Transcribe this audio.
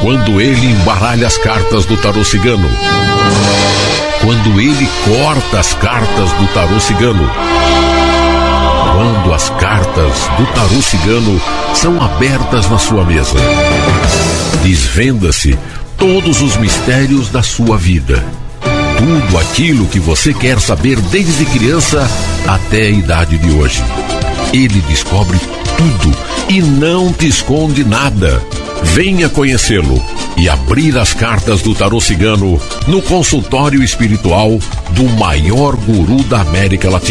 Quando ele embaralha as cartas do tarô cigano. Quando ele corta as cartas do tarô cigano. Quando as cartas do tarô cigano são abertas na sua mesa. Desvenda-se todos os mistérios da sua vida. Tudo aquilo que você quer saber desde criança até a idade de hoje. Ele descobre tudo e não te esconde nada. Venha conhecê-lo e abrir as cartas do tarô cigano no consultório espiritual do maior guru da América Latina.